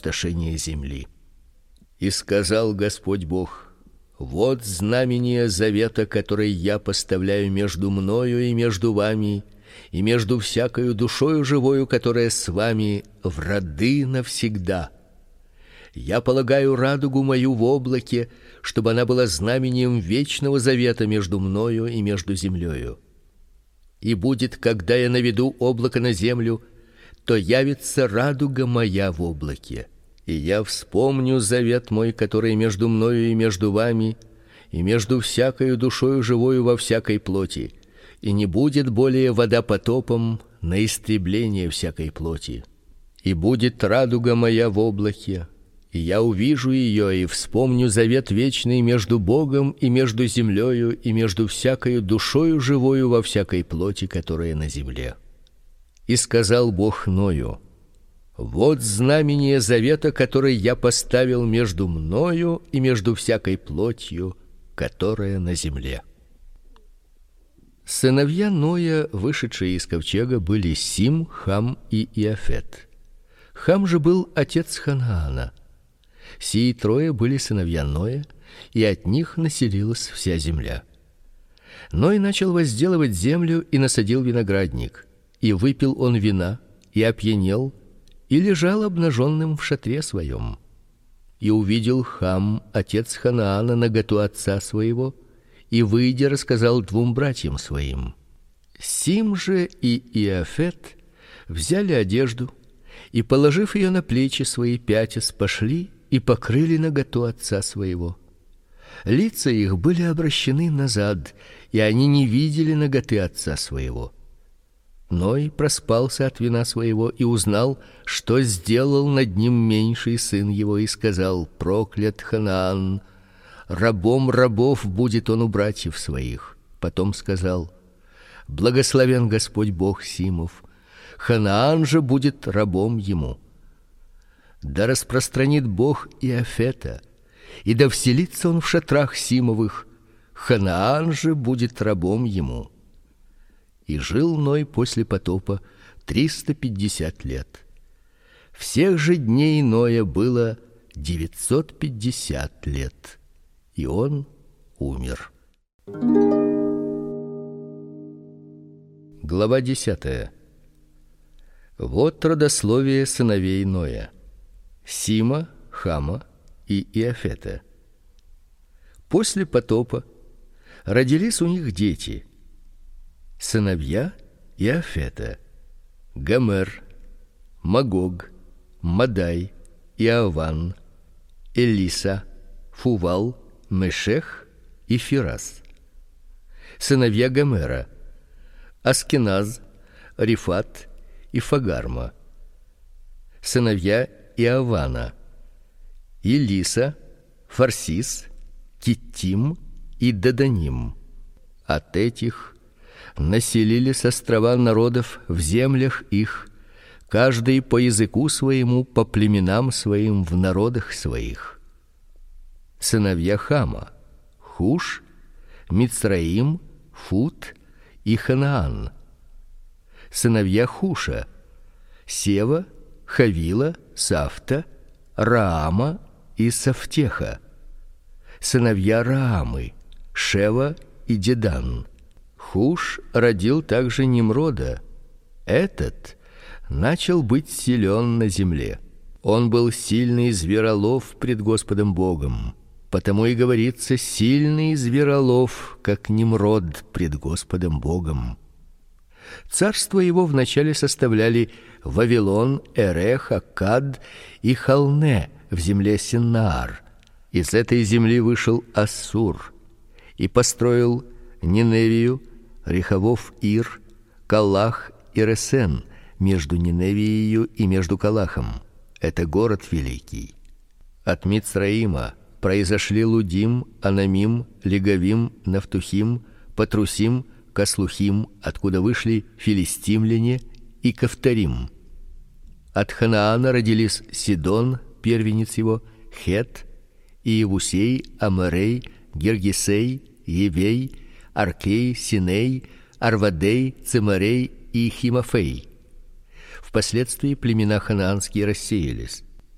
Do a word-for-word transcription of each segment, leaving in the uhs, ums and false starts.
опустошения земли. И сказал Господь Бог: вот знамение завета, который я поставляю между мною и между вами, и между всякою душою живою, которая с вами в роды навсегда. Я полагаю радугу мою в облаке, чтобы она была знамением вечного завета между мною и между землею. И будет, когда я наведу облако на землю, то явится радуга моя в облаке. И я вспомню завет мой, который между мною и между вами, и между всякою душою живою во всякой плоти, и не будет более вода потопом на истребление всякой плоти. И будет радуга моя в облаке, и я увижу ее и вспомню завет вечный между Богом и между землею и между всякою душою живою во всякой плоти, которая на земле. И сказал Бог Ною: вот знамение завета, который я поставил между мною и между всякой плотью, которая на земле. Сыновья Ноя, вышедшие из ковчега, были Сим, Хам и Иафет. Хам же был отец Ханаана. Сии трое были сыновья Ноя, и от них населилась вся земля. Ной начал возделывать землю и насадил виноградник, и выпил он вина, и опьянел, и лежал обнаженным в шатре своем. И увидел Хам, отец Ханаана, наготу отца своего, и выйдя рассказал двум братьям своим. Сим же и Иафет взяли одежду и, положив ее на плечи свои, пятясь, пошли и покрыли наготу отца своего. Лица их были обращены назад, и они не видели наготы отца своего. Ной проспался от вина своего и узнал, что сделал над ним меньший сын его, и сказал: проклят Ханаан, рабом рабов будет он у братьев своих. Потом сказал: благословен Господь Бог Симов, Ханаан же будет рабом ему. Да распространит Бог Иафета, и да вселится он в шатрах Симовых, Ханаан же будет рабом ему. И жил Ной после потопа триста пятьдесят лет. Всех же дней Ноя было девятьсот пятьдесят лет, и он умер. Глава десятая. Вот родословие сыновей Ноя: Сима, Хама и Иафета. После потопа родились у них дети. Сыновья Иафета: Гомер, Магог, Мадай, Иаван, Элиса, Фувал, Мешех и Фирас. Сыновья Гомера: Аскеназ, Рифат и Фагарма. Сыновья Иавана: Элиса, Фарсис, Киттим и Даданим. От этих населились острова народов в землях их, каждый по языку своему, по племенам своим в народах своих. Сыновья Хама: Хуш, Мицраим, Фут и Ханаан. Сыновья Хуша: Сева, Хавила, Сафта, Раама и Сафтеха. Сыновья Раамы: Шева и Дедан. Хуш родил также Nimрода. Этот начал быть силен на земле. Он был сильный зверолов пред Господом Богом. Потому и говорится: сильный зверолов, как Nimрод пред Господом Богом. Царство его вначале составляли Вавилон, Эрех, Аккад и Халне в земле Синнаар. Из этой земли вышел Ассур и построил Ниневию, Рехавов Ир, Калах и Ресен между Ниневией и между Калахом. Это город великий. От Мицраима произошли Лудим, Анамим, Легавим, Нафтухим, Патрусим, Каслухим, откуда вышли филистимляне, и Кавторим. От Ханаана родились Сидон, первенец его, Хет, Иевусей, Аморей, Гергесей, Евей, Аркей, Синей, Арвадей, Цемарей и Химофей. Впоследствии племена ханаанские рассеялись.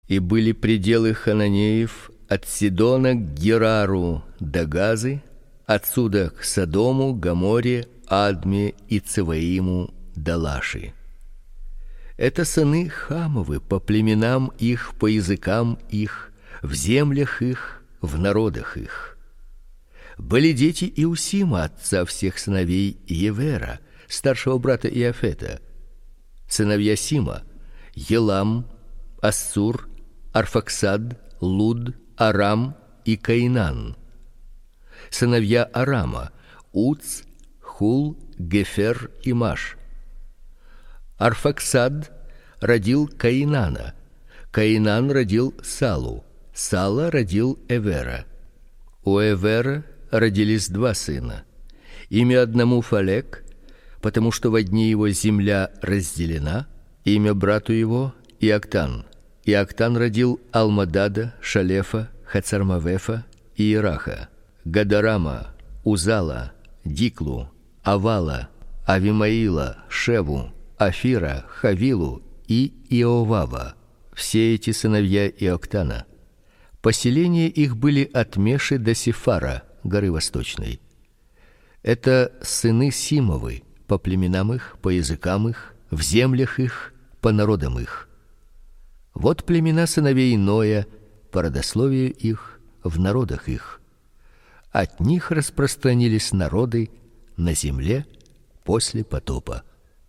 И были пределы хананеев от Сидона к Герару до Газы, отсюда к Содому, Гоморе, Адме и Цеваиму до Лаши. Это сыны Хамовы по племенам их, по языкам их, в землях их, в народах их. Были дети Иусима, отца всех сыновей Евера, старшего брата Иафета. Сыновья Сима: Елам, Ассур, Арфаксад, Луд, Арам и Каинан. Сыновья Арама: Уц, Хул, Гефер и Маш. Арфаксад родил Каинана, Каинан родил Салу, Сала родил Эвера. У Эвера родились два сына. Имя одному Фалек, потому что во дни его земля разделена, имя брату его Иоктан. Иоктан родил Алмадада, Шалефа, Хацармавефа и Ираха, Гадарама, Узала, Диклу, Авала, Авимаила, Шеву, Афира, Хавилу и Иовава. Все эти сыновья Иоктана. Поселения их были от Меши до Сефара, горы Восточной. Это сыны Симовы, по племенам их, по языкам их, в землях их, по народам их. Вот племена сыновей Ноя, по родословию их, в народах их. От них распространились народы на земле после потопа.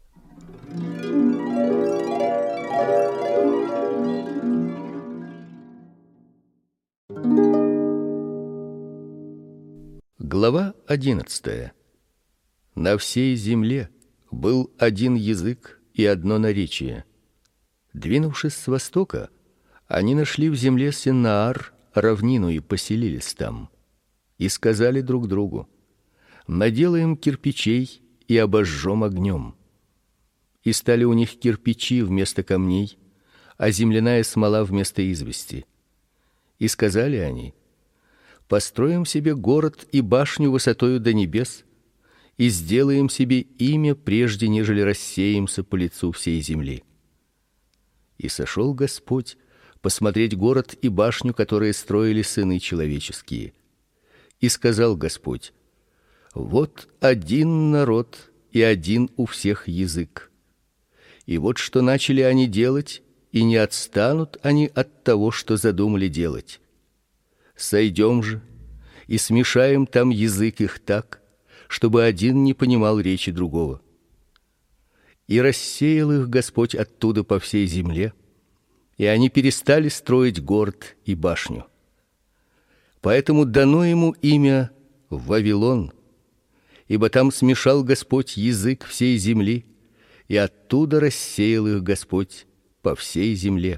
Глава одиннадцатая. На всей земле был один язык и одно наречие. Двинувшись с востока, они нашли в земле Синаар равнину и поселились там. И сказали друг другу: наделаем кирпичей и обожжем огнем. И стали у них кирпичи вместо камней, а земляная смола вместо извести. И сказали они: построим себе город и башню высотою до небес, и сделаем себе имя, прежде нежели рассеемся по лицу всей земли. И сошел Господь посмотреть город и башню, которые строили сыны человеческие. И сказал Господь: вот один народ и один у всех язык. И вот что начали они делать, и не отстанут они от того, что задумали делать. Сойдем же и смешаем там язык их так, чтобы один не понимал речи другого. И рассеял их Господь оттуда по всей земле, и они перестали строить город и башню. Поэтому дано ему имя Вавилон, ибо там смешал Господь язык всей земли, и оттуда рассеял их Господь по всей земле.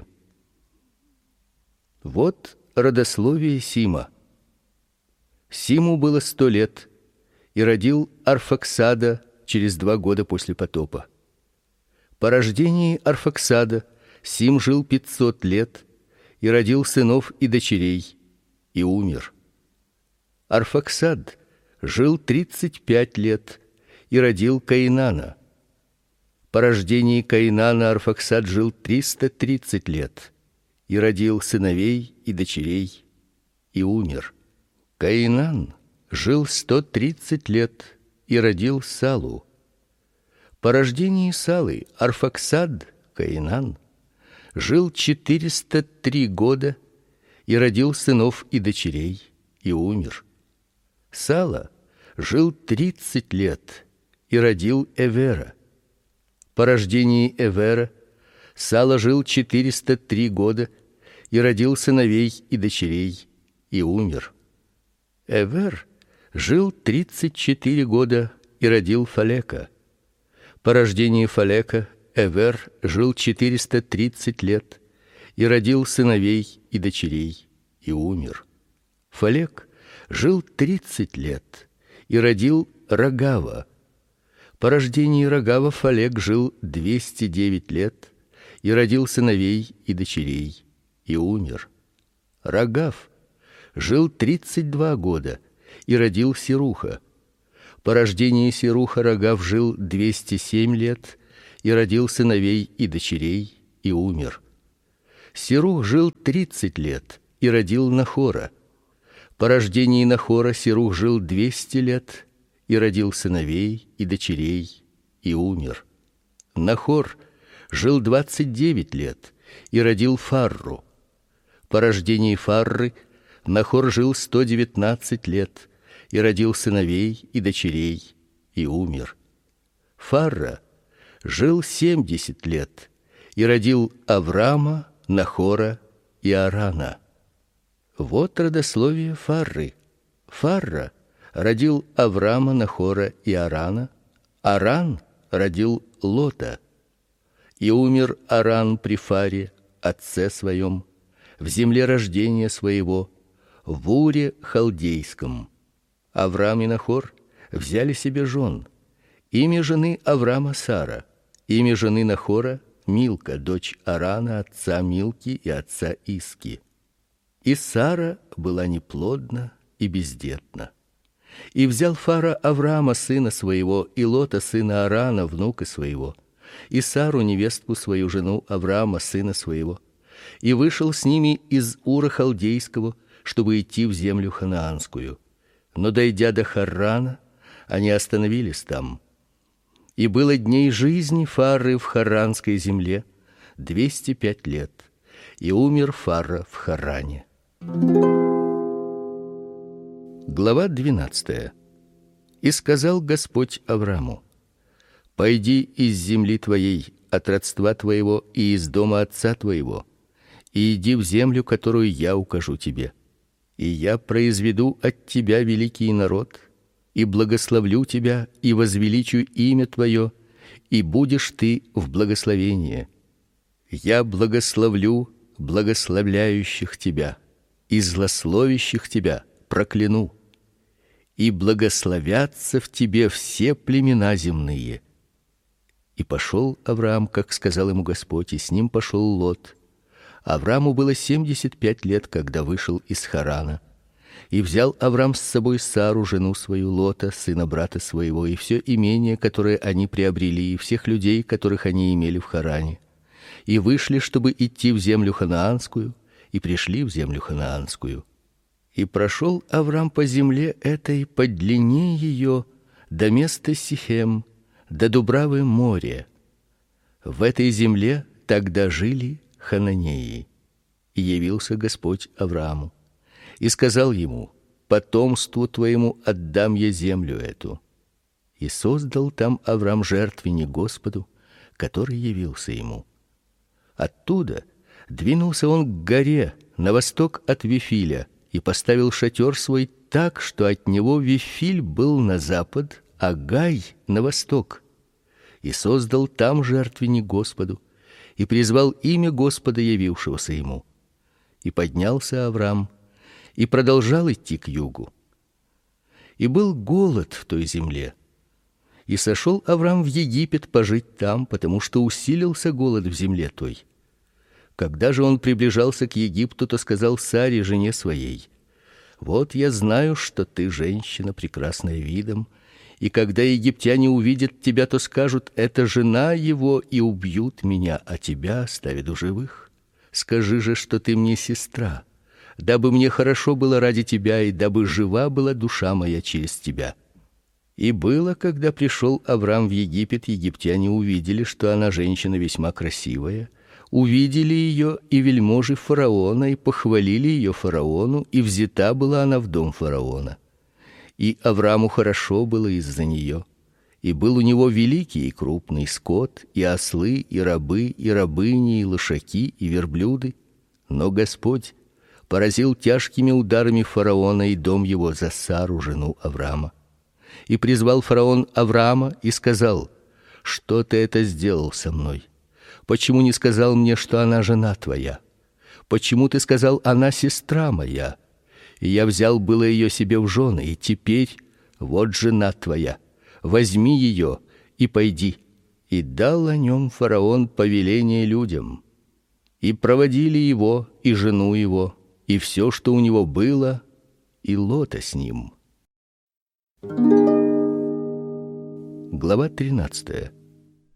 Вот родословие Сима. Симу было сто лет, и родил Арфаксада через два года после потопа. По рождении Арфаксада Сим жил пятьсот лет и родил сынов и дочерей, и умер. Арфаксад жил тридцать пять лет и родил Каинана. По рождении Каинана Арфаксад жил триста тридцать лет и родил сыновей и дочерей, и умер. Каинан жил сто тридцать лет и родил Салу. По рождении Салы Арфаксад, Каинан, жил четыреста три года и родил сынов и дочерей, и умер. Сала жил тридцать лет и родил Эвера. По рождении Эвера Сала жил четыреста три года и родил сыновей и дочерей, и умер. Эвер жил тридцать четыре года и родил Фалека. По рождении Фалека Эвер жил четыреста тридцать лет и родил сыновей и дочерей, и умер. Фалек жил тридцать лет и родил Рогава. По рождении Рогава Фалек жил двести девять лет и родил сыновей и дочерей, и умер. Рогав жил тридцать два года и родил Серуха. По рождении Серуха Рогав жил двести семь лет и родил сыновей и дочерей, и умер. Серух жил тридцать лет и родил Нахора. По рождении Нахора Серух жил двести лет и родил сыновей и дочерей и умер. Нахор жил двадцать девять лет и родил Фарру. По рождении Фарры Нахор жил сто девятнадцать лет и родил сыновей и дочерей и умер. Фарра жил семьдесят лет и родил Аврама, Нахора и Арана. Вот родословие Фарры. Фарра родил Аврама, Нахора и Арана. Аран родил Лота. И умер Аран при Фаре, отце своем, в земле рождения своего, в Уре халдейском. Аврам и Нахор взяли себе жен. Имя жены Аврама Сара, имя жены Нахора Милка, дочь Арана, отца Милки и отца Иски. И Сара была неплодна и бездетна. И взял Фара Авраама сына своего и Лота сына Арана внука своего, и Сару невестку свою жену Авраама сына своего, и вышел с ними из Ура халдейского, чтобы идти в землю ханаанскую. Но дойдя до Харрана, они остановились там. И было дней жизни Фары в харранской земле двести пять лет, и умер Фара в Харране. Глава двенадцатая. И сказал Господь Аврааму: пойди из земли твоей, от родства твоего и из дома отца твоего, и иди в землю, которую я укажу тебе. И я произведу от тебя великий народ, и благословлю тебя, и возвеличу имя твое, и будешь ты в благословении. Я благословлю благословляющих тебя, и злословящих тебя прокляну. И благословятся в тебе все племена земные. И пошел Авраам, как сказал ему Господь, и с ним пошел Лот. Аврааму было семьдесят пять лет, когда вышел из Харана. И взял Авраам с собой Сару, жену свою, Лота, сына брата своего, и все имение, которое они приобрели, и всех людей, которых они имели в Харане. И вышли, чтобы идти в землю ханаанскую, и пришли в землю ханаанскую. И прошел Авраам по земле этой по длине ее до места Сихем, до Дубравы моря. В этой земле тогда жили хананеи. И явился Господь Аврааму и сказал ему: потомству твоему отдам я землю эту. И создал там Авраам жертвенник Господу, который явился ему. Оттуда двинулся он к горе на восток от Вифиля и поставил шатер свой так, что от него Вифиль был на запад, а Гай на восток. И создал там жертвенник Господу и призвал имя Господа, явившегося ему. И поднялся Авраам и продолжал идти к югу. И был голод в той земле. И сошел Авраам в Египет пожить там, потому что усилился голод в земле той. Когда же он приближался к Египту, то сказал Саре, жене своей: вот я знаю, что ты женщина прекрасная видом, и когда египтяне увидят тебя, то скажут: это жена его, и убьют меня, а тебя оставят у живых. Скажи же, что ты мне сестра, дабы мне хорошо было ради тебя, и дабы жива была душа моя через тебя. И было, когда пришел Авраам в Египет, египтяне увидели, что она женщина весьма красивая, увидели ее и вельможи фараона, и похвалили ее фараону, и взята была она в дом фараона. И Аврааму хорошо было из-за нее, и был у него великий и крупный скот, и ослы, и рабы, и рабыни, и лошаки, и верблюды. Но Господь поразил тяжкими ударами фараона и дом его за Сару, жену Авраама. И призвал фараон Авраама и сказал: что ты это сделал со мной? Почему не сказал мне, что она жена твоя? Почему ты сказал: она сестра моя? И я взял было ее себе в жены, и теперь вот жена твоя. Возьми ее и пойди. И дал о нем фараон повеление людям. И проводили его и жену его, и все, что у него было, и Лота с ним. Глава тринадцатая.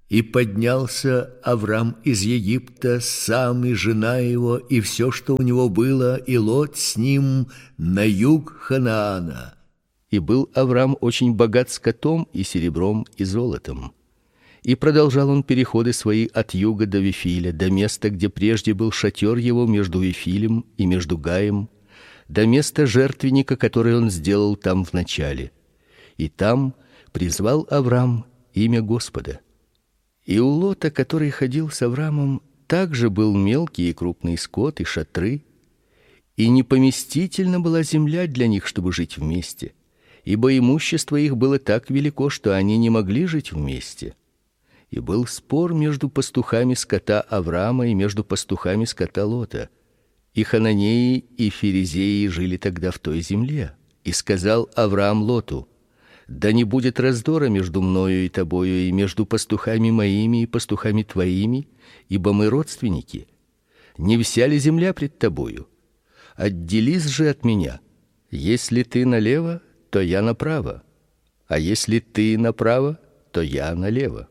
И поднялся Аврам из Египта, сам и жена его, и все, что у него было, и Лот с ним, на юг Ханаана. И был Аврам очень богат скотом и серебром и золотом. И продолжал он переходы свои от юга до Вифиля, до места, где прежде был шатер его между Вифилем и между Гаем, до места жертвенника, который он сделал там в начале. И там призвал Аврам имя Господа. И у Лота, который ходил с Аврамом, также был мелкий и крупный скот и шатры, и непоместительна была земля для них, чтобы жить вместе, ибо имущество их было так велико, что они не могли жить вместе. И был спор между пастухами скота Аврама и между пастухами скота Лота. И хананеи и ферезеи жили тогда в той земле. И сказал Авраам Лоту: да не будет раздора между мною и тобою, и между пастухами моими и пастухами твоими, ибо мы родственники. Не вся ли земля пред тобою? Отделись же от меня. Если ты налево, то я направо, а если ты направо, то я налево.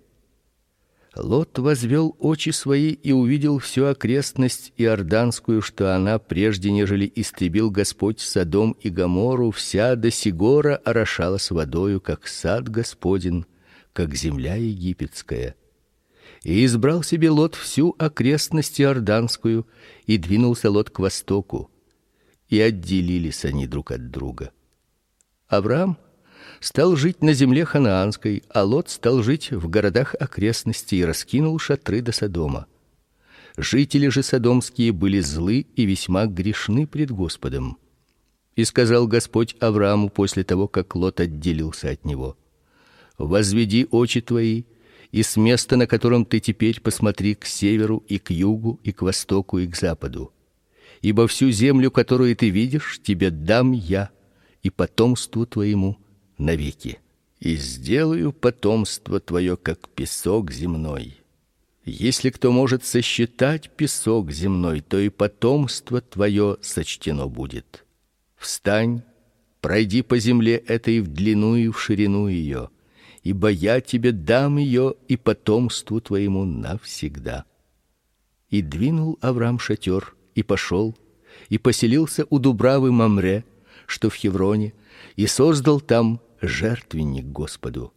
Лот возвел очи свои и увидел всю окрестность иорданскую, что она прежде, нежели истребил Господь Содом и Гоморру, вся до сигора орошалась водою, как сад Господень, как земля египетская. И избрал себе Лот всю окрестность иорданскую, и двинулся Лот к востоку, и отделились они друг от друга. Авраам стал жить на земле ханаанской, а Лот стал жить в городах окрестности и раскинул шатры до Содома. Жители же содомские были злы и весьма грешны пред Господом. И сказал Господь Аврааму после того, как Лот отделился от него: возведи очи твои, и с места, на котором ты теперь, посмотри к северу и к югу и к востоку и к западу. Ибо всю землю, которую ты видишь, тебе дам я и потомству твоему навеки, и сделаю потомство твое, как песок земной. Если кто может сосчитать песок земной, то и потомство твое сочтено будет. Встань, пройди по земле этой в длину и в ширину ее, ибо я тебе дам ее и потомству твоему навсегда. И двинул Авраам шатер и пошел и поселился у дубравы Мамре, что в Хевроне, и создал там жертвенник Господу.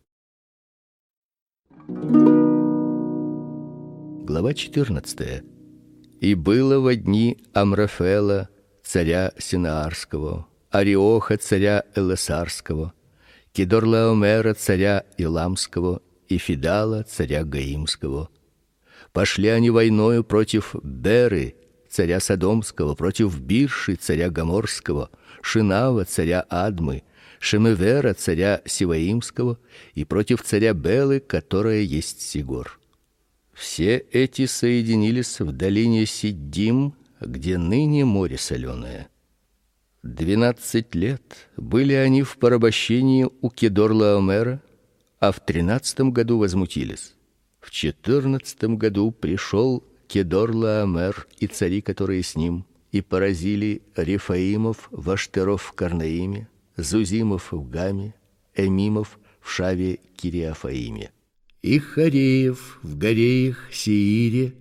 Глава четырнадцатая. И было во дни Амрафела, царя Синаарского, Ариоха, царя Элесарского, Кедорлаомера, царя Иламского, и Фидала, царя Гаимского. Пошли они войною против Беры, царя Содомского, против Бирши, царя Гоморского, Шинава, царя Адмы, Шемевера, царя Сиваимского, и против царя Белы, которая есть Сигор. Все эти соединились в долине Сиддим, где ныне море соленое. Двенадцать лет были они в порабощении у Кедорлаомера, а в тринадцатом году возмутились. В четырнадцатом году пришел Кедорлаомер и цари, которые с ним, и поразили Рефаимов в Аштеров в Карнаиме, Зузимов в Гаме, Эмимов в Шаве Кириафаиме, и Хареев в Гореях Сеире,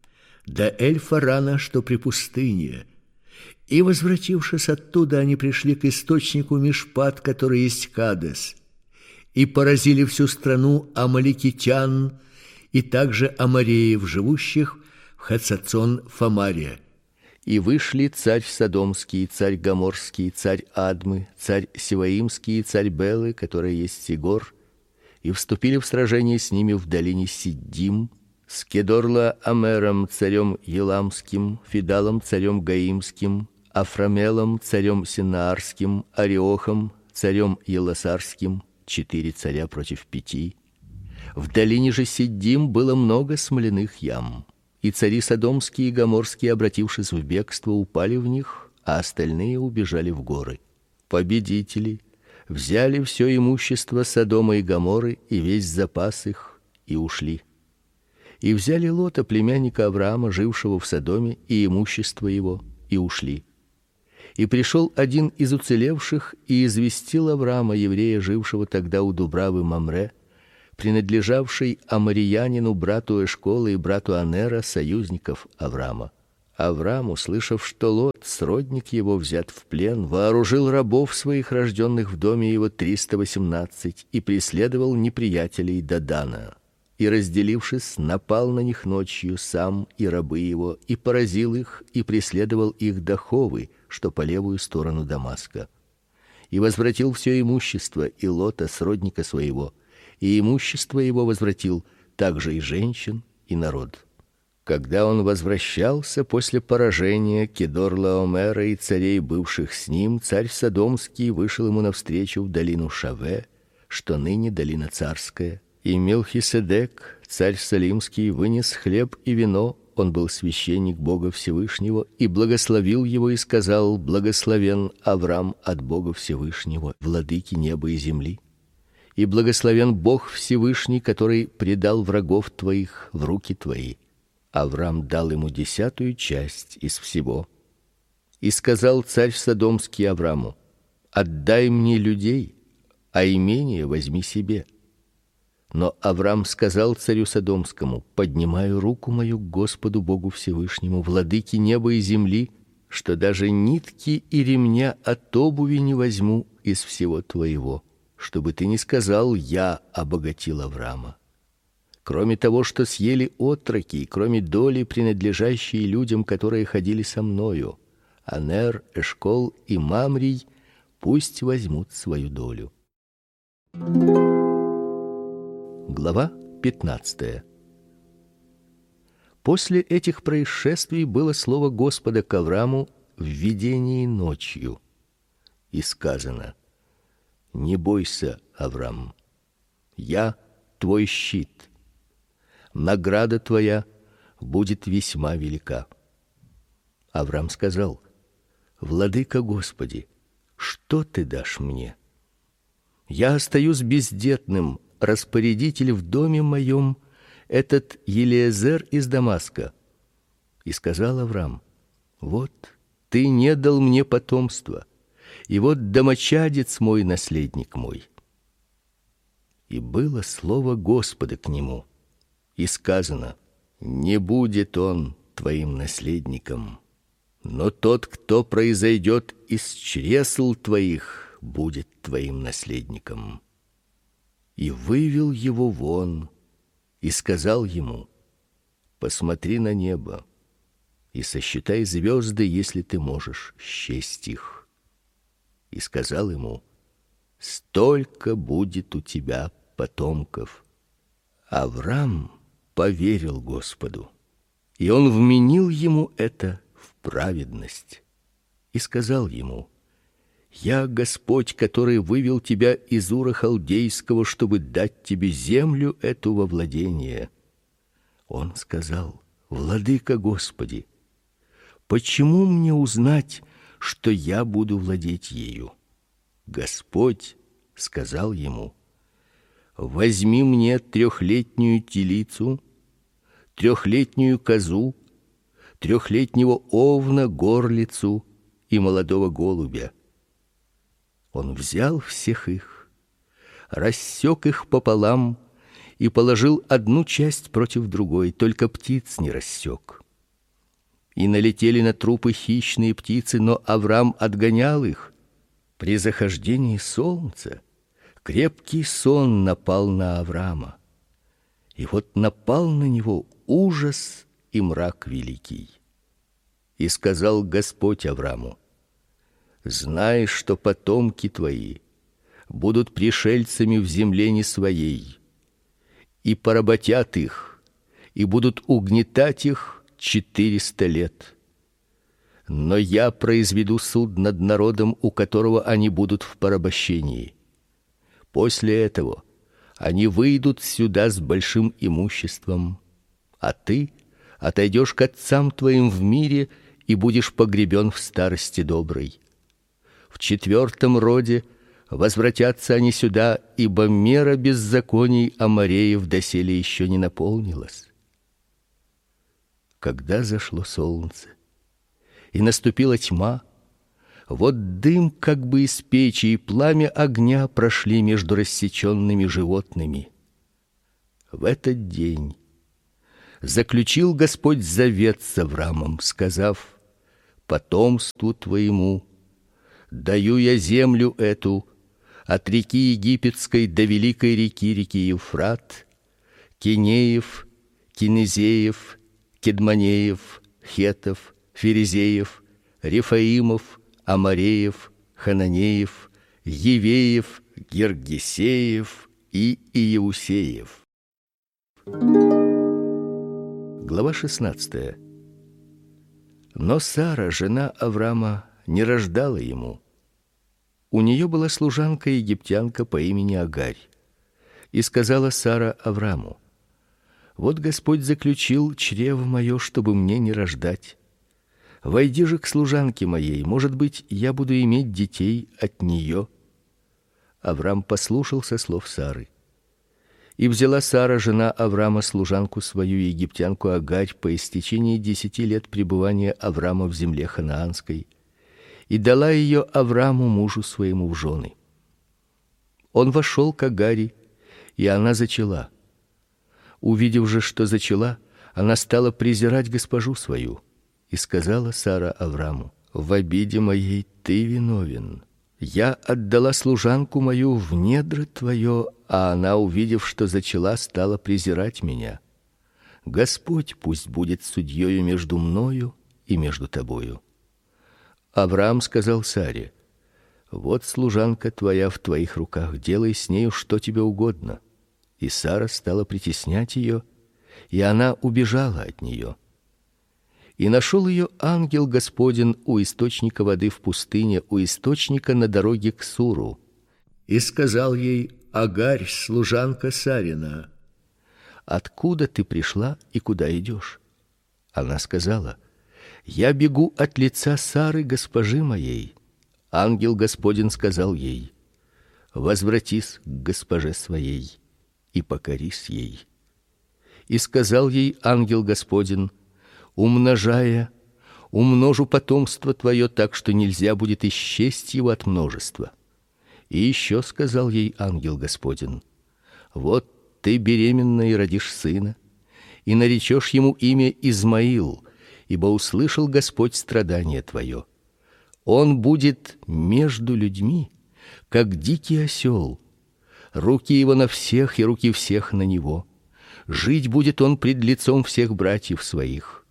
до Эль-Фарана, что при пустыне. И, возвратившись оттуда, они пришли к источнику Мишпат, который есть Кадес, и поразили всю страну амаликитян, и также амореев, живущих в Хацацон-Фамаре. И вышли царь Содомский, царь Гоморский, царь Адмы, царь Сиваимский, царь Белы, который есть Сигор, и вступили в сражение с ними в долине Сиддим, с Кедорла-Амером, царем Еламским, Фидалом, царем Гаимским, Афрамелом, царем Синаарским, Ариохом, царем Еласарским, четыре царя против пяти. В долине же Сиддим было много смоляных ям. И цари Содомские и Гоморские, обратившись в бегство, упали в них, а остальные убежали в горы. Победители взяли все имущество Содома и Гоморры и весь запас их, и ушли. И взяли Лота, племянника Авраама, жившего в Содоме, и имущество его, и ушли. И пришел один из уцелевших и известил Авраама, еврея, жившего тогда у дубравы Мамре, принадлежавший амориянину брату Эшкола и брату Анера, союзников Авраама. Авраам, услышав, что Лот, сродник его, взят в плен, вооружил рабов своих, рожденных в доме его, триста восемнадцать, и преследовал неприятелей до Дана. И, разделившись, напал на них ночью сам и рабы его, и поразил их, и преследовал их до Ховы, что по левую сторону Дамаска. И возвратил все имущество и Лота, сродника своего, и имущество его возвратил, также и женщин, и народ. Когда он возвращался после поражения Кедорлаомера и царей, бывших с ним, царь Содомский вышел ему навстречу в долину Шаве, что ныне долина царская, и Мелхиседек, царь Салимский, вынес хлеб и вино, он был священник Бога Всевышнего, и благословил его и сказал: благословен Авраам от Бога Всевышнего, владыки неба и земли. И благословен Бог Всевышний, который предал врагов твоих в руки твои. Авраам дал ему десятую часть из всего. И сказал царь Содомский Аврааму: отдай мне людей, а имение возьми себе. Но Авраам сказал царю Содомскому: поднимаю руку мою к Господу Богу Всевышнему, владыке неба и земли, что даже нитки и ремня от обуви не возьму из всего твоего, чтобы ты не сказал: я обогатил Авраама. Кроме того, что съели отроки, кроме доли, принадлежащей людям, которые ходили со мною, Анер, Эшкол и Мамрий, пусть возьмут свою долю. Глава пятнадцатая. После этих происшествий было слово Господа к Аврааму в видении ночью, и сказано: не бойся, Авраам, я твой щит. Награда твоя будет весьма велика. Авраам сказал: владыка Господи, что ты дашь мне? Я остаюсь бездетным, распорядитель в доме моем, этот Елиезер из Дамаска. И сказал Авраам: вот ты не дал мне потомства, и вот домочадец мой, наследник мой. И было слово Господа к нему, и сказано: не будет он твоим наследником, но тот, кто произойдет из чресл твоих, будет твоим наследником. И вывел его вон, и сказал ему: посмотри на небо и сосчитай звезды, если ты можешь счесть их. И сказал ему: столько будет у тебя потомков. Авраам поверил Господу, и он вменил ему это в праведность. И сказал ему: я Господь, который вывел тебя из Ура Халдейского, чтобы дать тебе землю эту во владение. Он сказал: владыка Господи, почему мне узнать, что я буду владеть ею? Господь сказал ему: возьми мне трехлетнюю телицу, трехлетнюю козу, трехлетнего овна, горлицу и молодого голубя. Он взял всех их, рассек их пополам и положил одну часть против другой, только птиц не рассек. И налетели на трупы хищные птицы, но Авраам отгонял их. При захождении солнца крепкий сон напал на Авраама, и вот напал на него ужас и мрак великий. И сказал Господь Аврааму: знай, что потомки твои будут пришельцами в земле не своей, и поработят их, и будут угнетать их четыреста лет. Но я произведу суд над народом, у которого они будут в порабощении. После этого они выйдут сюда с большим имуществом, а ты отойдешь к отцам твоим в мире и будешь погребен в старости доброй. В четвертом роде возвратятся они сюда, ибо мера беззаконий амореев доселе еще не наполнилась. Когда зашло солнце и наступила тьма, вот дым как бы из печи и пламя огня прошли между рассеченными животными. В этот день заключил Господь завет с Авраамом, сказав: потомству твоему даю я землю эту от реки египетской до великой реки, реки Евфрат, Кинеев, Кинезеев, Кедманеев, Хеттов, Ферезеев, Рефаимов, Амореев, Хананеев, Евеев, Гергесеев и Иеусеев. Глава шестнадцатая. Но Сара, жена Авраама, не рождала ему. У нее была служанка-египтянка по имени Агарь. И сказала Сара Аврааму: вот Господь заключил чрево мое, чтобы мне не рождать. Войди же к служанке моей, может быть, я буду иметь детей от нее. Авраам послушался слов Сары. И взяла Сара, жена Авраама, служанку свою, египтянку Агарь, по истечении десяти лет пребывания Авраама в земле ханаанской, и дала ее Аврааму, мужу своему, в жены. Он вошел к Агари, и она зачала. Увидев же, что зачала, она стала презирать госпожу свою, и сказала Сара Аврааму: в обиде моей ты виновен. Я отдала служанку мою в недра твое, а она, увидев, что зачала, стала презирать меня. Господь пусть будет судьёю между мною и между тобою. Авраам сказал Саре: вот служанка твоя в твоих руках, делай с нею что тебе угодно. И Сара стала притеснять ее, и она убежала от нее. И нашел ее ангел Господень у источника воды в пустыне, у источника на дороге к Суру. И сказал ей: Агарь, служанка Сарина: откуда ты пришла и куда идешь? Она сказала: я бегу от лица Сары, госпожи моей. Ангел Господень сказал ей: возвратись к госпоже своей и покорись ей. И сказал ей ангел Господень: умножая, умножу потомство твое так, что нельзя будет исчесть его от множества. И еще сказал ей ангел Господень: вот ты беременна и родишь сына, и наречешь ему имя Измаил, ибо услышал Господь страдание твое. Он будет между людьми, как дикий осел. Руки его на всех, и руки всех на него. Жить будет он пред лицом всех братьев своих.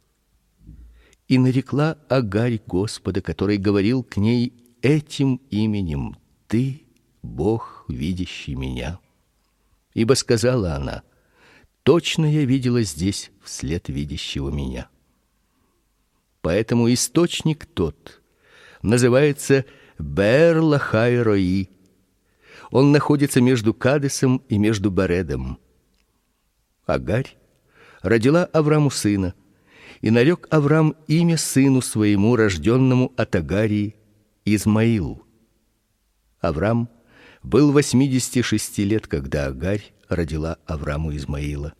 И нарекла Агарь Господа, который говорил к ней этим именем: ты Бог, видящий меня. Ибо сказала она: точно я видела здесь вслед видящего меня. Поэтому источник тот называется Беэр-лахай-рои. Он находится между Кадесом и между Баредом. Агарь родила Аврааму сына, и нарек Авраам имя сыну своему, рожденному от Агарии, Измаил. Авраам был восьмидесяти шести лет, когда Агарь родила Аврааму Измаила.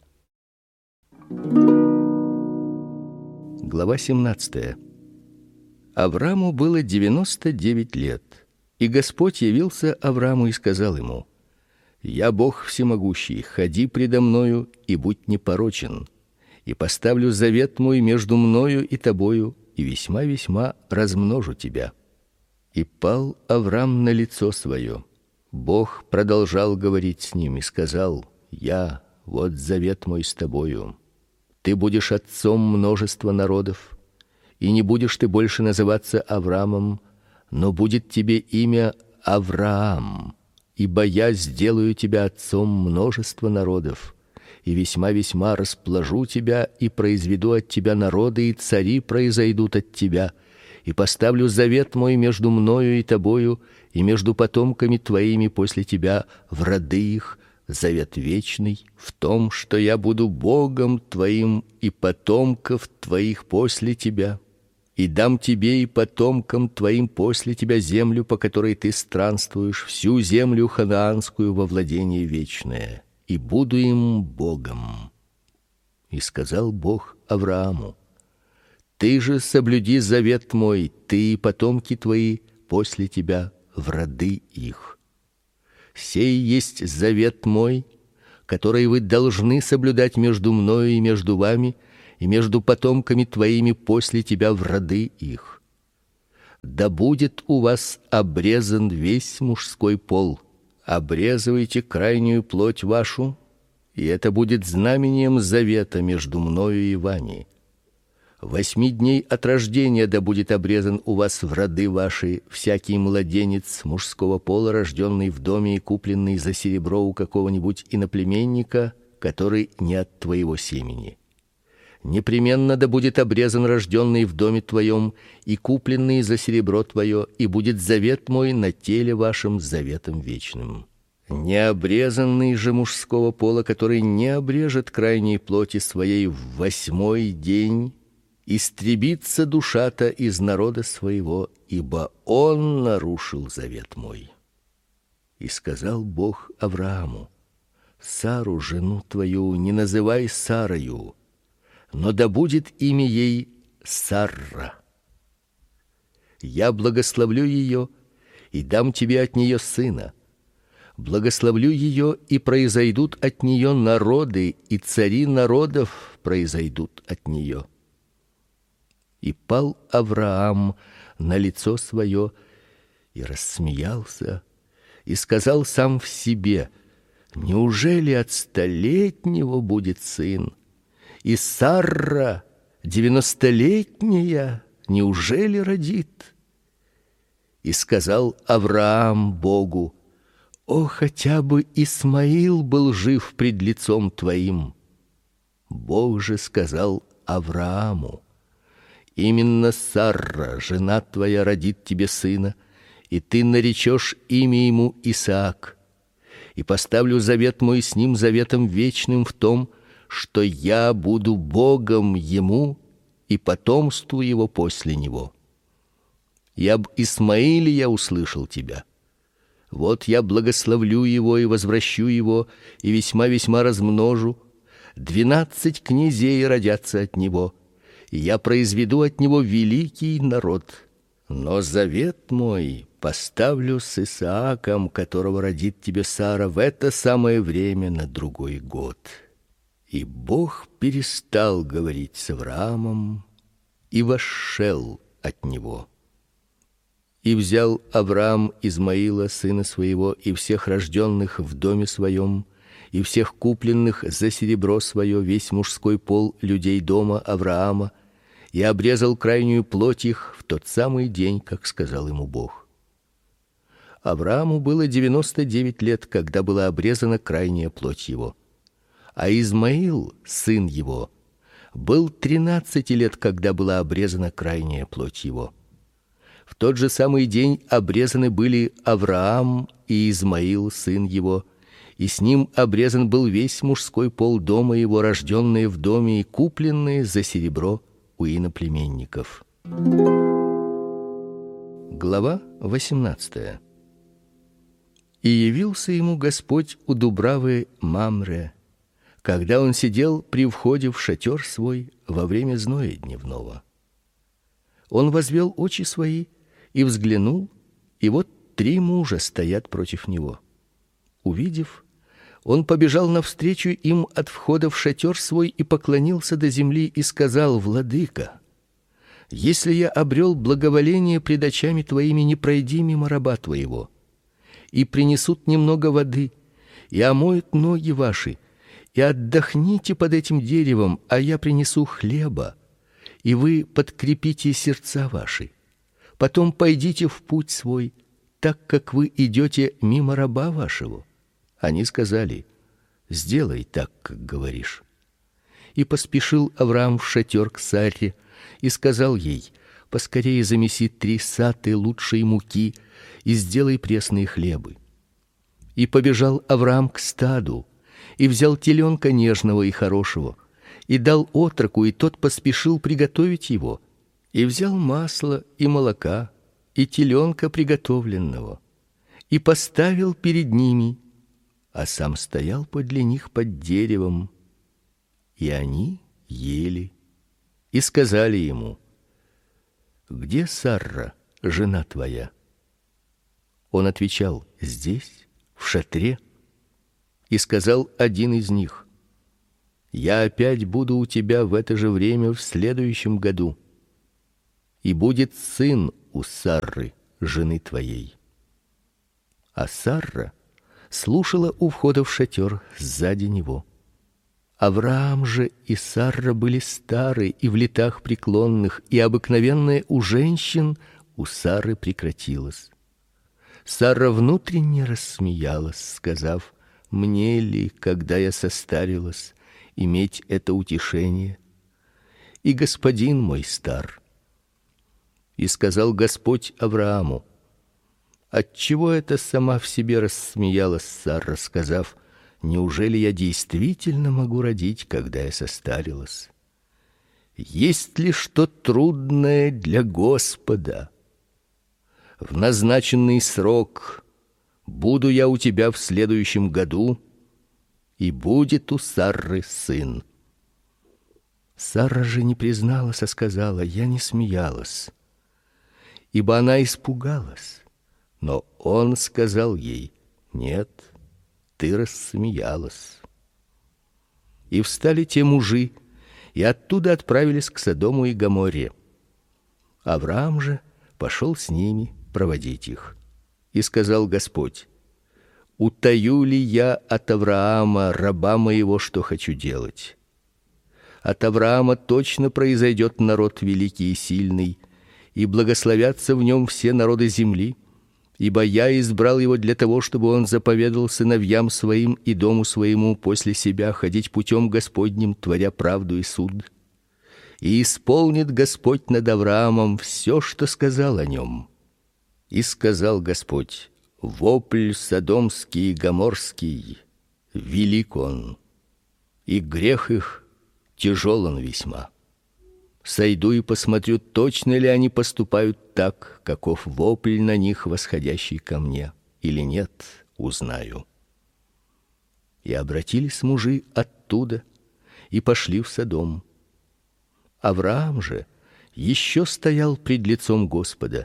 Глава семнадцатая. Аврааму было девяносто девять лет, и Господь явился Аврааму и сказал ему: я Бог всемогущий, ходи предо мною и будь непорочен, и поставлю завет мой между мною и тобою, и весьма-весьма размножу тебя. И пал Авраам на лицо свое. Бог продолжал говорить с ним и сказал: я, вот завет мой с тобою. Ты будешь отцом множества народов, и не будешь ты больше называться Авраамом, но будет тебе имя Авраам, ибо я сделаю тебя отцом множества народов, и весьма-весьма распложу тебя и произведу от тебя народы, и цари произойдут от тебя, и поставлю завет мой между мною и тобою, и между потомками твоими после тебя в роды их, завет вечный в том, что я буду Богом твоим и потомков твоих после тебя, и дам тебе и потомкам твоим после тебя землю, по которой ты странствуешь, всю землю ханаанскую во владение вечное, и буду им Богом. И сказал Бог Аврааму: ты же соблюди завет мой, ты и потомки твои после тебя в роды их. Сей есть завет мой, которые вы должны соблюдать между мною и между вами и между потомками твоими после тебя в роды их. Да будет у вас обрезан весь мужской пол. Обрезывайте крайнюю плоть вашу, и это будет знамением завета между мною и вами. Восьми дней от рождения да будет обрезан у вас в роды ваши всякий младенец мужского пола, рожденный в доме и купленный за серебро у какого-нибудь иноплеменника, который не от твоего семени. Непременно да будет обрезан рожденный в доме твоем и купленный за серебро твое, и будет завет мой на теле вашем заветом вечным. Необрезанный же мужского пола, который не обрежет крайней плоти своей в восьмой день, истребится душа-то из народа своего, ибо он нарушил завет мой. И сказал Бог Аврааму: Сару, жену твою, не называй Сарою, но да будет имя ей Сарра. Я благословлю ее и дам тебе от нее сына. Благословлю ее, и произойдут от нее народы, и цари народов произойдут от нее. И пал Авраам на лицо свое и рассмеялся, и сказал сам в себе: неужели от столетнего будет сын? И Сарра, девяностолетняя, неужели родит? И сказал Авраам Богу: о, хотя бы Исмаил был жив пред лицом твоим. Бог же сказал Аврааму: именно Сарра, жена твоя, родит тебе сына, и ты наречешь имя ему Исаак. И поставлю завет мой с ним заветом вечным в том, что я буду Богом ему и потомству его после него. И об Исмаиле я услышал тебя. Вот я благословлю его и возвращу его, и весьма-весьма размножу. Двенадцать князей родятся от него, и я произведу от него великий народ. Но завет мой поставлю с Исааком, которого родит тебе Сара в это самое время на другой год. И Бог перестал говорить с Авраамом и вошел от него. И взял Авраам Измаила, сына своего, и всех рожденных в доме своем, и всех купленных за серебро свое, весь мужской пол людей дома Авраама, и обрезал крайнюю плоть их в тот самый день, как сказал ему Бог. Аврааму было девяносто девять лет, когда была обрезана крайняя плоть его. А Измаил, сын его, был тринадцати лет, когда была обрезана крайняя плоть его. В тот же самый день обрезаны были Авраам и Измаил, сын его, и с ним обрезан был весь мужской пол дома его, рожденные в доме и купленные за серебро у иноплеменников. Глава восемнадцатая. И явился ему Господь у дубравы Мамре, когда он сидел при входе в шатер свой во время зноя дневного. Он возвел очи свои и взглянул, и вот три мужа стоят против него. Увидев, он побежал навстречу им от входа в шатер свой и поклонился до земли и сказал: Владыка, если я обрел благоволение пред очами твоими, не пройди мимо раба твоего. И принесут немного воды, и омоют ноги ваши, и отдохните под этим деревом, а я принесу хлеба, и вы подкрепите сердца ваши. Потом пойдите в путь свой, так как вы идете мимо раба вашего. Они сказали: сделай так, как говоришь. И поспешил Авраам в шатер к Сарре и сказал ей: поскорее замеси три саты лучшей муки и сделай пресные хлебы. И побежал Авраам к стаду и взял теленка нежного и хорошего и дал отроку, и тот поспешил приготовить его. И взял масло и молока и теленка приготовленного и поставил перед ними, а сам стоял подле них под деревом. И они ели и сказали ему: где Сарра, жена твоя? Он отвечал: здесь, в шатре. И сказал один из них: я опять буду у тебя в это же время в следующем году, и будет сын у Сарры, жены твоей. А Сарра слушала у входа в шатер сзади него. Авраам же и Сарра были стары и в летах преклонных, и обыкновенное у женщин у Сары прекратилось. Сарра внутренне рассмеялась, сказав: мне ли, когда я состарилась, иметь это утешение? И господин мой стар. И сказал Господь Аврааму: отчего это сама в себе рассмеялась Сарра, сказав: неужели я действительно могу родить, когда я состарилась? Есть ли что трудное для Господа? В назначенный срок буду я у тебя в следующем году, и будет у Сарры сын. Сарра же не призналась, а сказала: я не смеялась, ибо она испугалась. Но он сказал ей: нет, ты рассмеялась. И встали те мужи, и оттуда отправились к Содому и Гоморре. Авраам же пошел с ними проводить их. И сказал Господь: утаю ли я от Авраама, раба моего, что хочу делать? От Авраама точно произойдет народ великий и сильный, и благословятся в нем все народы земли, ибо я избрал его для того, чтобы он заповедал сыновьям своим и дому своему после себя ходить путем Господним, творя правду и суд. И исполнит Господь над Авраамом все, что сказал о нем. И сказал Господь: вопль содомский и гоморский велик он, и грех их тяжел он весьма. Сойду и посмотрю, точно ли они поступают так, каков вопль на них, восходящий ко мне, или нет, узнаю. И обратились мужи оттуда и пошли в Содом. Авраам же еще стоял пред лицом Господа.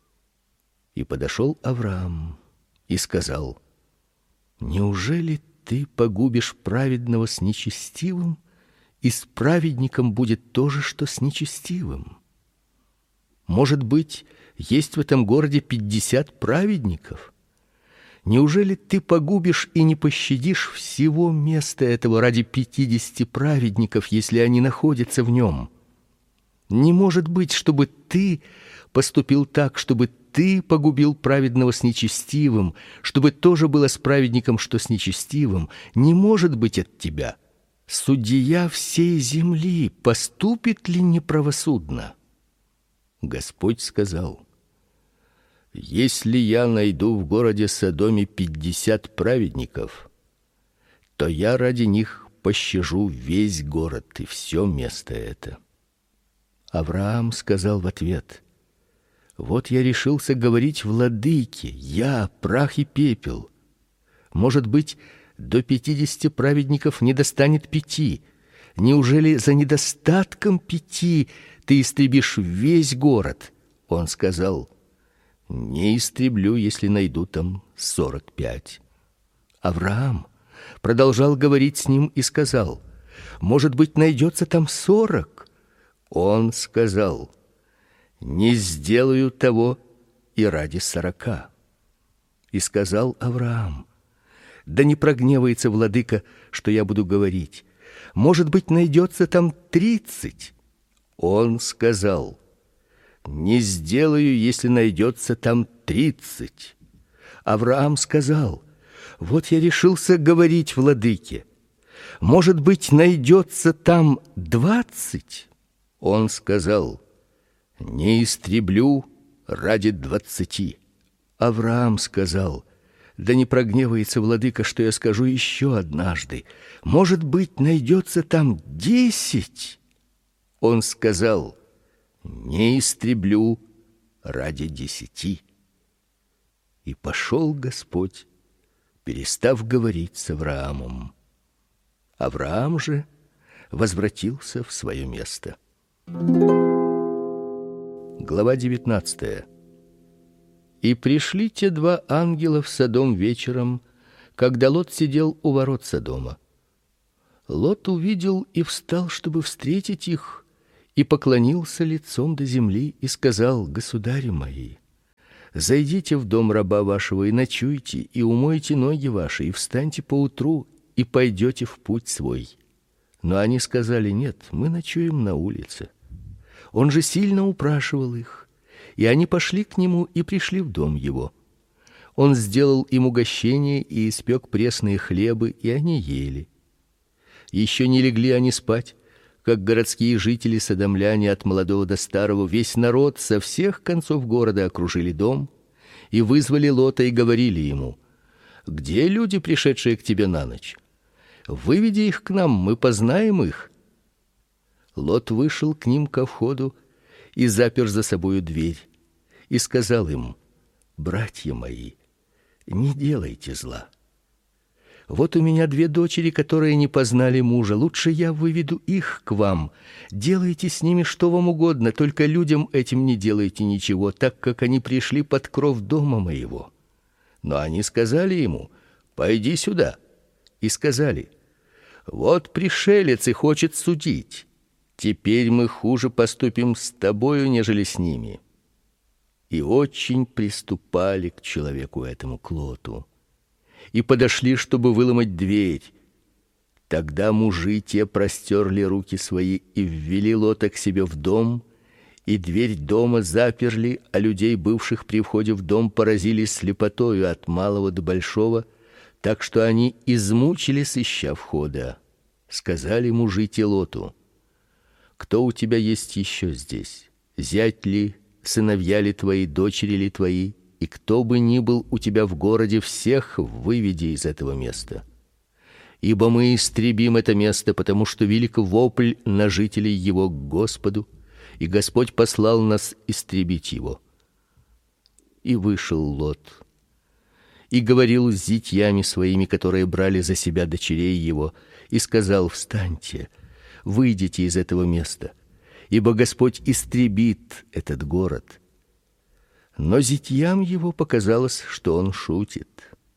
И подошел Авраам и сказал: неужели ты погубишь праведного с нечестивым, и с праведником будет то же, что с нечестивым? Может быть, есть в этом городе пятьдесят праведников? Неужели ты погубишь и не пощадишь всего места этого ради пятидесяти праведников, если они находятся в нем? Не может быть, чтобы ты поступил так, чтобы ты погубил праведного с нечестивым, чтобы тоже было с праведником, что с нечестивым. Не может быть от тебя. Судья всей земли поступит ли неправосудно? Господь сказал: если я найду в городе Содоме пятьдесят праведников, то я ради них пощажу весь город и все место это. Авраам сказал в ответ: вот я решился говорить владыке, я прах и пепел. Может быть, до пятидесяти праведников не достанет пяти. Неужели за недостатком пяти ты истребишь весь город? Он сказал: не истреблю, если найду там сорок пять. Авраам продолжал говорить с ним и сказал: может быть, найдется там сорок? Он сказал: не сделаю того и ради сорока. И сказал Авраам: да не прогневается владыка, что я буду говорить. Может быть, найдется там тридцать. Он сказал: не сделаю, если найдется там тридцать. Авраам сказал: вот я решился говорить владыке. Может быть, найдется там двадцать. Он сказал: не истреблю ради двадцати. Авраам сказал: да не прогневается владыка, что я скажу еще однажды. Может быть, найдется там десять. Он сказал: не истреблю ради десяти. И пошел Господь, перестав говорить с Авраамом. Авраам же возвратился в свое место. Глава девятнадцатая. И пришли те два ангела в Содом вечером, когда Лот сидел у ворот Содома. Лот увидел и встал, чтобы встретить их, и поклонился лицом до земли и сказал: государи мои, зайдите в дом раба вашего и ночуйте, и умойте ноги ваши, и встаньте поутру, и пойдете в путь свой. Но они сказали: нет, мы ночуем на улице. Он же сильно упрашивал их, и они пошли к нему и пришли в дом его. Он сделал им угощение и испек пресные хлебы, и они ели. Еще не легли они спать, как городские жители содомляне от молодого до старого, весь народ со всех концов города окружили дом и вызвали Лота и говорили ему: где люди, пришедшие к тебе на ночь? Выведи их к нам, мы познаем их. Лот вышел к ним ко входу и запер за собою дверь и сказал им: братья мои, не делайте зла. Вот у меня две дочери, которые не познали мужа. Лучше я выведу их к вам. Делайте с ними что вам угодно, только людям этим не делайте ничего, так как они пришли под кров дома моего. Но они сказали ему: пойди сюда. И сказали: вот пришелец и хочет судить. Теперь мы хуже поступим с тобою, нежели с ними. И очень приступали к человеку этому, к Лоту, и подошли, чтобы выломать дверь. Тогда мужи те простерли руки свои и ввели Лота к себе в дом, и дверь дома заперли, а людей, бывших при входе в дом, поразили слепотою от малого до большого, так что они измучились, ища входа. Сказали мужи те Лоту: кто у тебя есть еще здесь? Зять ли, сыновья ли твои, дочери ли твои? И кто бы ни был у тебя в городе, всех выведи из этого места. Ибо мы истребим это место, потому что велик вопль на жителей его к Господу, и Господь послал нас истребить его. И вышел Лот и говорил с зятьями своими, которые брали за себя дочерей его, и сказал: встаньте, выйдите из этого места, ибо Господь истребит этот город. Но зятьям его показалось, что он шутит.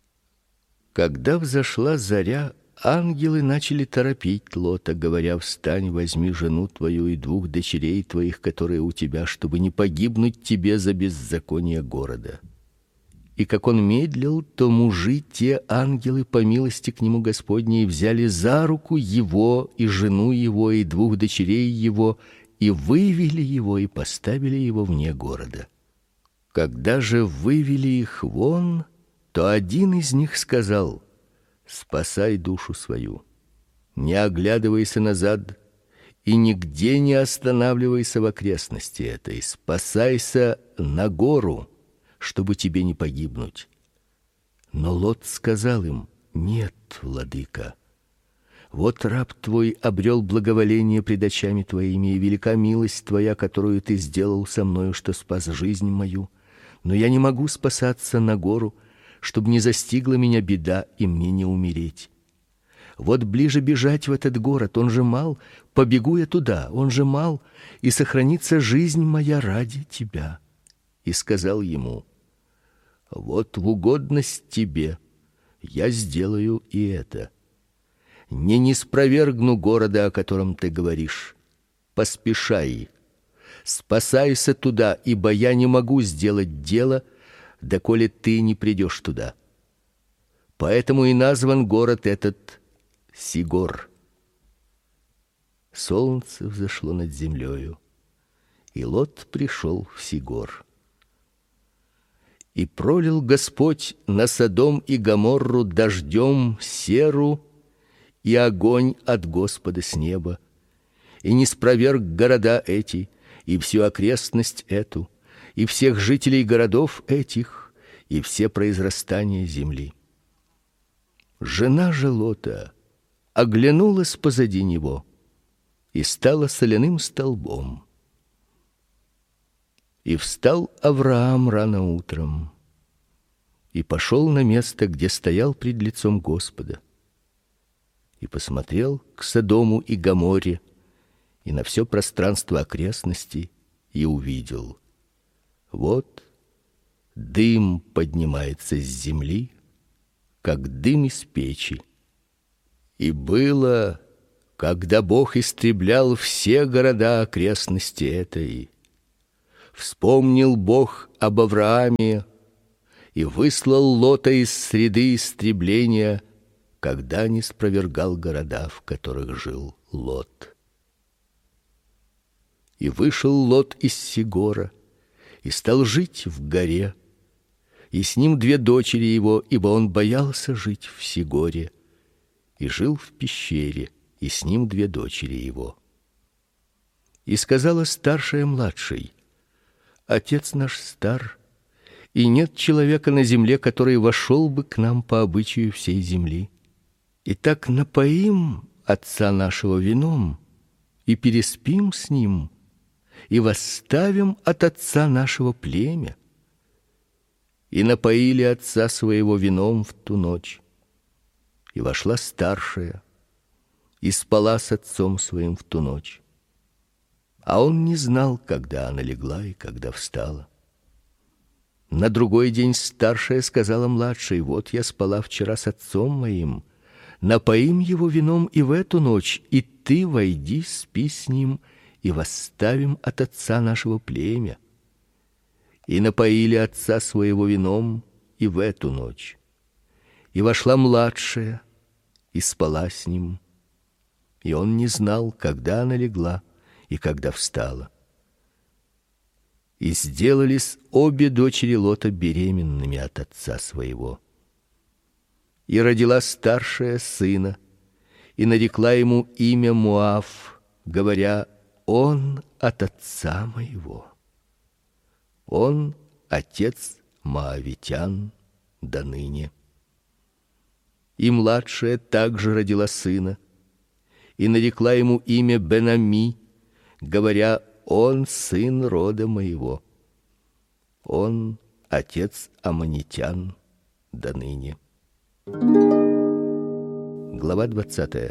Когда взошла заря, ангелы начали торопить Лота, говоря: встань, возьми жену твою и двух дочерей твоих, которые у тебя, чтобы не погибнуть тебе за беззаконие города. И как он медлил, то мужи те, ангелы, по милости к нему Господней, взяли за руку его и жену его и двух дочерей его и вывели его и поставили его вне города. Когда же вывели их вон, то один из них сказал: спасай душу свою, не оглядывайся назад и нигде не останавливайся в окрестности этой, спасайся на гору, чтобы тебе не погибнуть. Но Лот сказал им: нет, владыка, вот раб твой обрел благоволение пред очами твоими, и велика милость твоя, которую ты сделал со мною, что спас жизнь мою. Но я не могу спасаться на гору, чтобы не застигла меня беда и мне не умереть. Вот ближе бежать в этот город, он же мал, побегу я туда, он же мал, и сохранится жизнь моя ради тебя. И сказал ему: вот в угодность тебе я сделаю и это. Не ниспровергну города, о котором ты говоришь. Поспешай, спасайся туда, ибо я не могу сделать дело, доколе ты не придешь туда. Поэтому и назван город этот Сигор. Солнце взошло над землею, и Лот пришел в Сигор. И пролил Господь на Содом и Гоморру дождем серу и огонь от Господа с неба, и ниспроверг города эти, и всю окрестность эту, и всех жителей городов этих, и все произрастания земли. Жена же Лота оглянулась позади него и стала соляным столбом. И встал Авраам рано утром и пошел на место, где стоял пред лицом Господа, и посмотрел к Содому и Гоморре и на все пространство окрестностей, и увидел: вот дым поднимается с земли, как дым из печи. И было, когда Бог истреблял все города окрестности этой, вспомнил Бог об Аврааме и выслал Лота из среды истребления, когда не спровергал города, в которых жил Лот. И вышел Лот из Сигора и стал жить в горе, и с ним две дочери его, ибо он боялся жить в Сигоре, и жил в пещере, и с ним две дочери его. И сказала старшая младшей: Отец наш стар, и нет человека на земле, который вошел бы к нам по обычаю всей земли. Итак, напоим отца нашего вином и переспим с ним, и восставим от отца нашего племя. И напоили отца своего вином в ту ночь. И вошла старшая и спала с отцом своим в ту ночь. А он не знал, когда она легла и когда встала. На другой день старшая сказала младшей: вот я спала вчера с отцом моим, напоим его вином и в эту ночь, и ты войди, спи с ним, и восставим от отца нашего племя. И напоили отца своего вином и в эту ночь. И вошла младшая и спала с ним, и он не знал, когда она легла и когда встала. И сделались обе дочери Лота беременными от отца своего. И родила старшая сына, и нарекла ему имя Моав, говоря: он от отца моего. Он отец моавитян до ныне. И младшая также родила сына, и нарекла ему имя Бен-Ами, говоря: он сын рода моего. Он отец аммонитян до ныне. Глава двадцатая.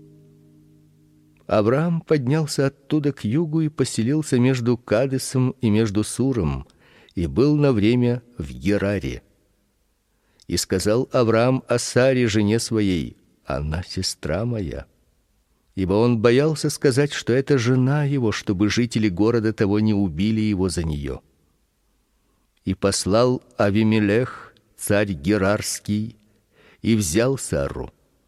Авраам поднялся оттуда к югу и поселился между Кадесом и между Суром, и был на время в Гераре. И сказал Авраам о Саре, жене своей: она сестра моя. Ибо он боялся сказать, что это жена его, чтобы жители города того не убили его за нее. И послал Авимелех, царь Герарский, и взял Сару.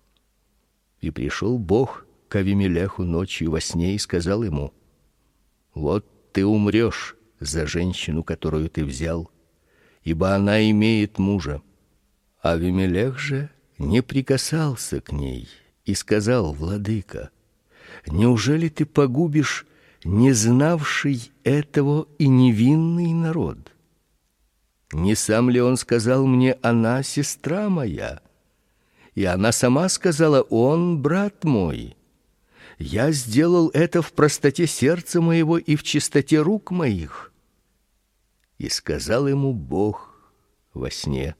И пришел Бог к Авимелеху ночью во сне и сказал ему: вот ты умрешь за женщину, которую ты взял, ибо она имеет мужа. Авимелех же не прикасался к ней и сказал: владыка, неужели ты погубишь не знавший этого и невинный народ? Не сам ли он сказал мне: она сестра моя? И она сама сказала: он брат мой. Я сделал это в простоте сердца моего и в чистоте рук моих. И сказал ему Бог во сне: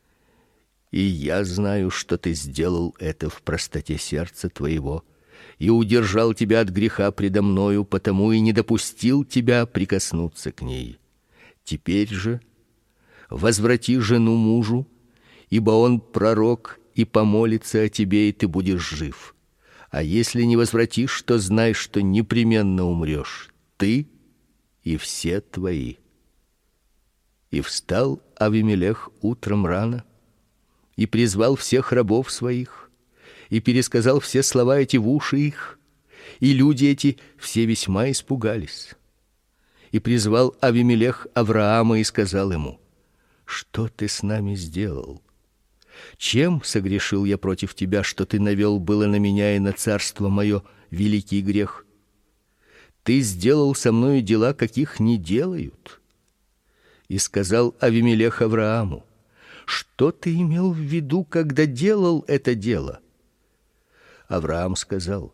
и я знаю, что ты сделал это в простоте сердца твоего, и удержал тебя от греха предо мною, потому и не допустил тебя прикоснуться к ней. Теперь же возврати жену мужу, ибо он пророк и помолится о тебе, и ты будешь жив. А если не возвратишь, то знай, что непременно умрешь, ты и все твои. И встал Авимелех утром рано и призвал всех рабов своих, и пересказал все слова эти в уши их, и люди эти все весьма испугались. И призвал Авимелех Авраама и сказал ему: что ты с нами сделал? Чем согрешил я против тебя, что ты навел было на меня и на царство мое великий грех? Ты сделал со мною дела, каких не делают. И сказал Авимелех Аврааму: что ты имел в виду, когда делал это дело? Авраам сказал: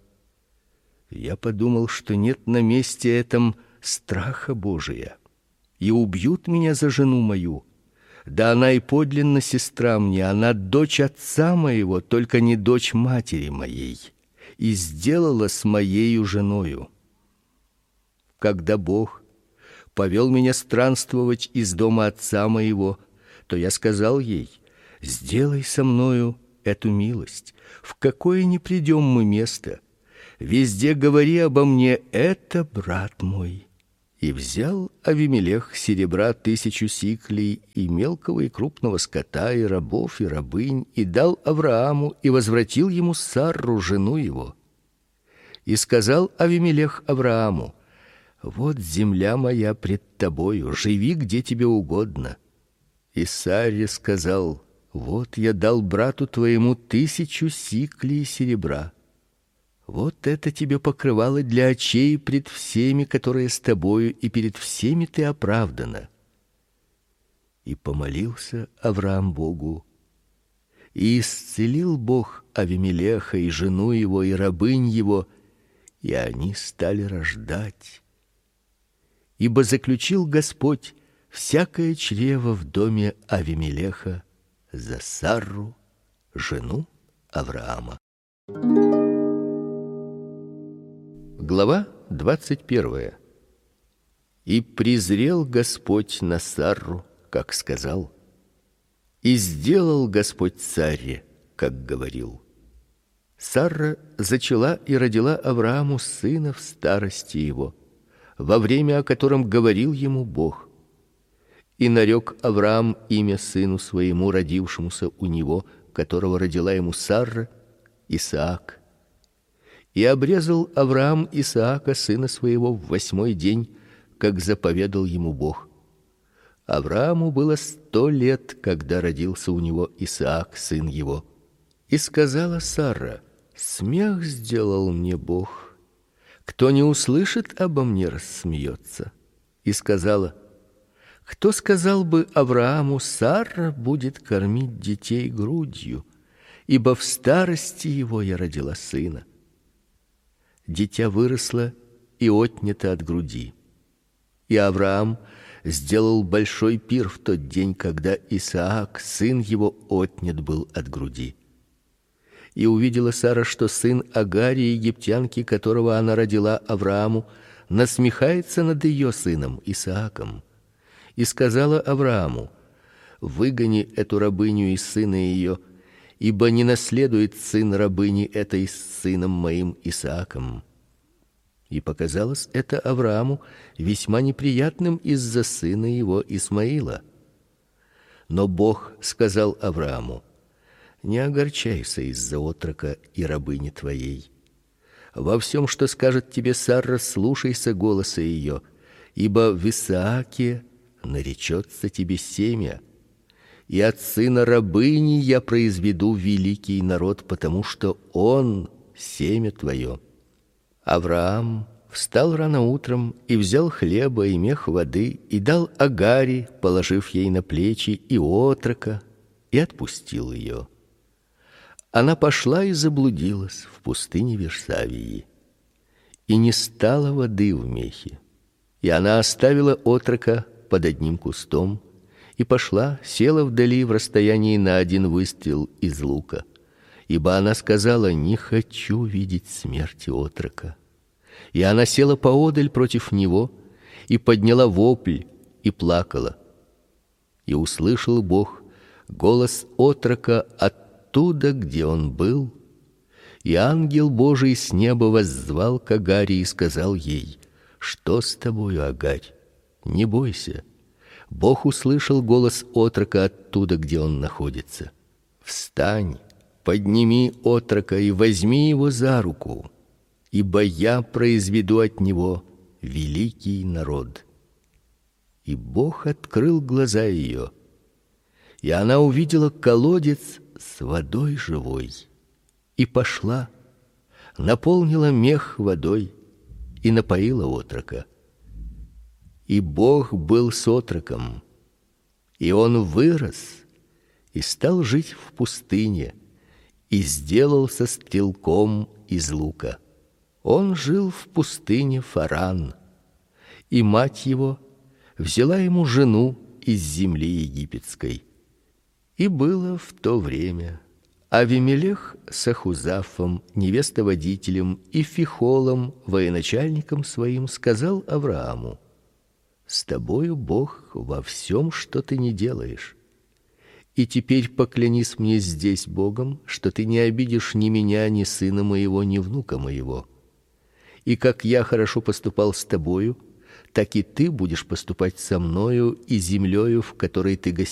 я подумал, что нет на месте этом страха Божия, и убьют меня за жену мою. Да она и подлинно сестра мне, она дочь отца моего, только не дочь матери моей, и сделала с моею женою. Когда Бог повел меня странствовать из дома отца моего, то я сказал ей: сделай со мною эту милость. В какое ни придем мы место, везде говори обо мне: это брат мой. И взял Авимелех серебра тысячу сиклей, и мелкого и крупного скота, и рабов, и рабынь, и дал Аврааму, и возвратил ему Сарру, жену его. И сказал Авимелех Аврааму: вот земля моя пред тобою, живи где тебе угодно. И Сарре сказал: вот я дал брату твоему тысячу сиклей серебра. Вот это тебе покрывало для очей пред всеми, которые с тобою, и перед всеми ты оправдана. И помолился Авраам Богу, и исцелил Бог Авимелеха и жену его, и рабынь его, и они стали рождать. Ибо заключил Господь всякое чрево в доме Авимелеха за Сарру, жену Авраама. Глава двадцать первая. И презрел Господь на Сарру, как сказал, и сделал Господь Сарре, как говорил. Сарра зачала и родила Аврааму сына в старости его, во время, о котором говорил ему Бог. И нарек Авраам имя сыну своему, родившемуся у него, которого родила ему Сарра, Исаак. И обрезал Авраам Исаака сына своего в восьмой день, как заповедал ему Бог. Аврааму было сто лет, когда родился у него Исаак сын его. И сказала Сарра: смех сделал мне Бог. Кто не услышит обо мне, рассмеется. И сказала: кто сказал бы Аврааму: Сарра будет кормить детей грудью, ибо в старости его я родила сына. Дитя выросло и отнято от груди. И Авраам сделал большой пир в тот день, когда Исаак, сын его, отнят был от груди. И увидела Сара, что сын Агари, египтянки, которого она родила Аврааму, насмехается над ее сыном Исааком. И сказала Аврааму: выгони эту рабыню и сына ее, ибо не наследует сын рабыни этой с сыном моим Исааком. И показалось это Аврааму весьма неприятным из-за сына его Исмаила. Но Бог сказал Аврааму: не огорчайся из-за отрока и рабыни твоей. Во всем, что скажет тебе Сарра, слушайся голоса ее, ибо в Исааке наречется тебе семя, и от сына рабыни я произведу великий народ, потому что он семя твое. Авраам встал рано утром и взял хлеба и мех воды и дал Агари, положив ей на плечи, и отрока, и отпустил ее. Она пошла и заблудилась в пустыне Версавии, и не стало воды в мехе. И она оставила отрока под одним кустом и пошла, села вдали в расстоянии на один выстрел из лука, ибо она сказала: не хочу видеть смерти отрока. И она села поодаль против него и подняла вопль и плакала. И услышал Бог голос отрока оттуда, где он был, и ангел Божий с неба воззвал к Агаре и сказал ей: что с тобою, Агарь? Не бойся. Бог услышал голос отрока оттуда, где он находится. Встань, подними отрока и возьми его за руку, ибо я произведу от него великий народ. И Бог открыл глаза ее, и она увидела колодец с водой живой, и пошла, наполнила мех водой и напоила отрока. И Бог был с отроком, и он вырос и стал жить в пустыне, и сделался стрелком из лука. Он жил в пустыне Фаран, и мать его взяла ему жену из земли египетской. И было в то время Авимелех с Ахузафом, невестоводителем, и Фихолом, военачальником своим, сказал Аврааму: с тобою Бог во всем, что ты не делаешь. И теперь поклянись мне здесь Богом, что ты не обидишь ни меня, ни сына моего, ни внука моего. И как я хорошо поступал с тобою, так и ты будешь поступать со мною и землею, в которой ты гостил.